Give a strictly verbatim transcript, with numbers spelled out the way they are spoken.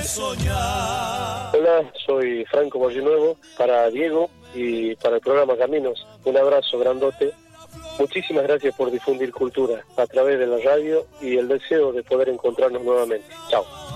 Hola, soy Franco Barrinuevo, para Diego y para el programa Caminos. Un abrazo grandote. Muchísimas gracias por difundir cultura a través de la radio y el deseo de poder encontrarnos nuevamente. Chao.